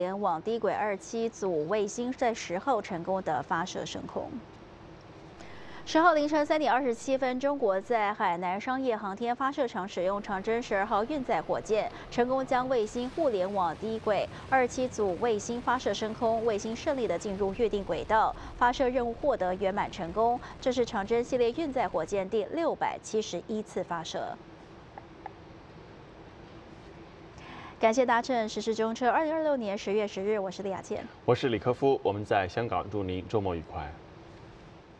联网低轨27组卫星在10号成功的发射升空。10号凌晨3点27分，中国在海南商业航天发射场使用长征12号运载火箭，成功将卫星互联网低轨27组卫星发射升空，卫星顺利地进入预定轨道，发射任务获得圆满成功。这是长征系列运载火箭第671次发射。感谢搭乘时事中车，2026年10月10日，我是李雅倩， 我是李科夫，我们在香港，祝您周末愉快。